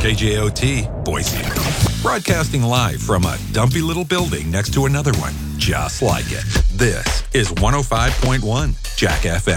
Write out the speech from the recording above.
KJOT, Boise. Broadcasting live from a dumpy little building next to another one, just like it. This is 105.1 Jack FM.